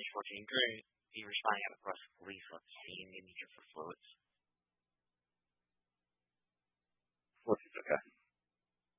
for doing great. You're responding out of press release. Let's see. And give me your